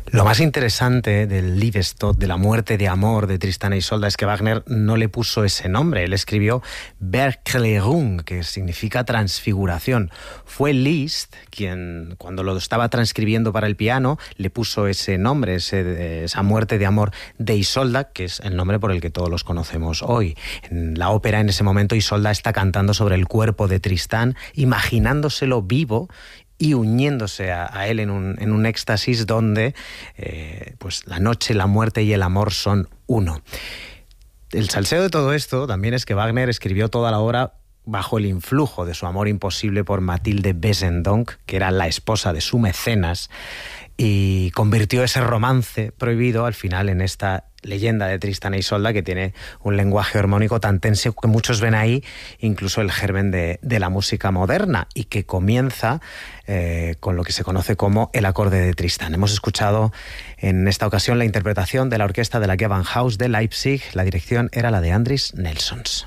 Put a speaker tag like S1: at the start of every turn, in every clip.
S1: Lo más interesante del Liebestod, de la muerte de amor de Tristán e Isolda, es que Wagner no le puso ese nombre. Él escribió Verklärung, que significa transfiguración. Fue Liszt quien, cuando lo estaba transcribiendo para el piano, le puso ese nombre, esa muerte de amor de Isolda, que es el nombre por el que todos los conocemos hoy. En la ópera, en ese momento, Isolda está cantando sobre el cuerpo de Tristán, imaginándoselo vivo y uniéndose a él en un éxtasis donde pues la noche, la muerte y el amor son uno. El salseo de todo esto también es que Wagner escribió toda la obra bajo el influjo de su amor imposible por Mathilde Wesendonck, que era la esposa de su mecenas, y convirtió ese romance prohibido al final en esta leyenda de Tristán e Isolda, que tiene un lenguaje armónico tan tenso que muchos ven ahí incluso el germen de la música moderna, y que comienza con lo que se conoce como el acorde de Tristán. Hemos escuchado en esta ocasión la interpretación de la orquesta de la Gewandhaus de Leipzig. La dirección era la de Andris Nelsons.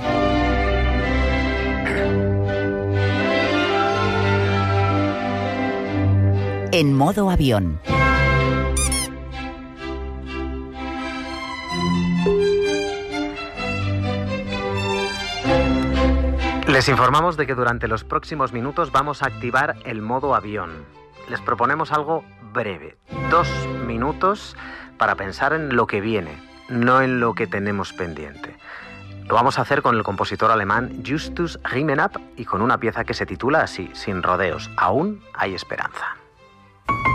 S2: En modo avión.
S1: Les informamos de que durante los próximos minutos vamos a activar el modo avión. Les proponemos algo breve, 2 minutos para pensar en lo que viene, no en lo que tenemos pendiente. Lo vamos a hacer con el compositor alemán Justus Riemenab y con una pieza que se titula así, Sin rodeos, aún hay esperanza.